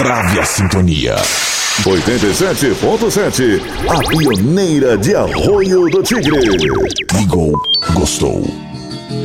Destrave a sintonia. 87.7, a pioneira de Arroio do Tigre. Ligou, gostou.